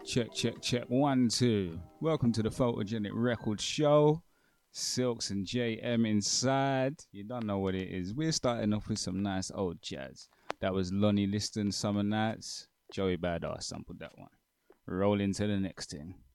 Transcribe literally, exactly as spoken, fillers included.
Check, check, check. One, two. Welcome to the Photogenic Record Show. Silks and J M inside. You don't know what it is. We're starting off with some nice old jazz. That was Lonnie Liston, Summer Nights. Joey Badass sampled that one. Roll into the next thing.